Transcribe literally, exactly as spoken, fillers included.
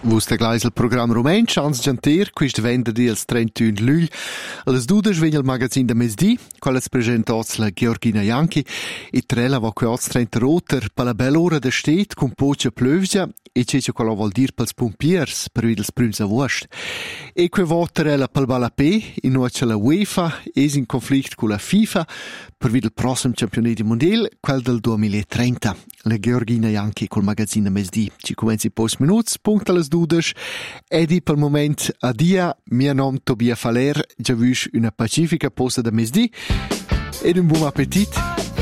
Vuste gleis il programma Rumen, Chance Gianter, quist venerdì il trentuno luglio. Alle due sveglia il magazine da mesdì, quale es presentats la Georgina Janchi, e trella va qui oz trenta roter, per la bella ora da stet, con pocia plövja, e c'è ciò che vuol dire pels pompiers, per vedere il prims a vost. E que voterella pel balapé, in noce la UEFA, es in conflitto con la FIFA, per vedere il prossimo campionato mondiale, quel del duemilatrenta. La Georgina Janchi col magazine da mesdì. Ci comenzi post minuti, punta alle dudes, ed i pel moment adia, mio nome Tobia Faler, già vush una pacifica posta da mesdì, ed un buon appetit.